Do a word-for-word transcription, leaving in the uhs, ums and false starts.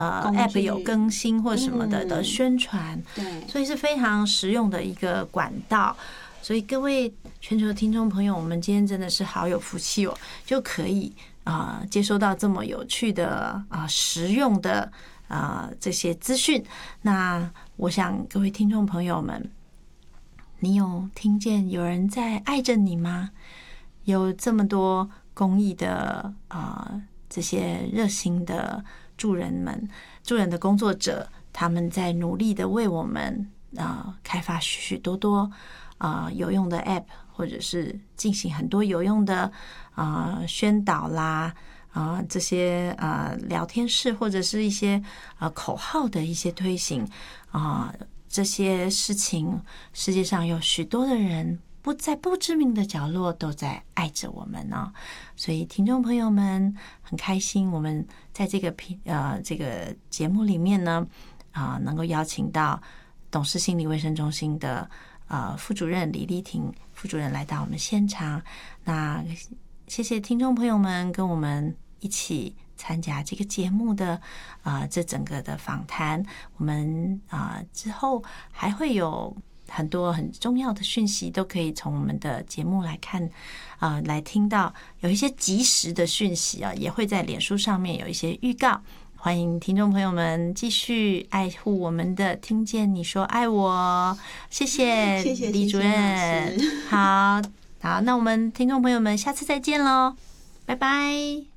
呃 App 有更新或什么的的宣传， 对， 所以是非常实用的一个管道。所以各位全球的听众朋友，我们今天真的是好有福气哦，就可以啊、呃、接收到这么有趣的啊、呃、实用的啊、呃、这些资讯。那我想各位听众朋友们，你有听见有人在爱着你吗？有这么多公益的啊、呃、这些热心的助人们、助人的工作者，他们在努力的为我们啊、呃、开发许许多多啊、呃、有用的 App， 或者是进行很多有用的啊、呃、宣导啦啊、呃、这些啊、呃、聊天室或者是一些啊、呃、口号的一些推行啊、呃、这些事情，世界上有许多的人不在不知名的角落都在爱着我们呢、哦，所以听众朋友们很开心，我们在这个频呃这个节目里面呢，啊、呃、能够邀请到董事心理卫生中心的呃副主任李丽婷副主任来到我们现场。那谢谢听众朋友们跟我们一起参加这个节目的啊、呃、这整个的访谈，我们啊、呃、之后还会有很多很重要的讯息都可以从我们的节目来看啊、呃，来听到有一些即时的讯息啊，也会在脸书上面有一些预告。欢迎听众朋友们继续爱护我们的听见你说爱我，谢谢谢谢李主任。好好，那我们听众朋友们下次再见喽，拜拜。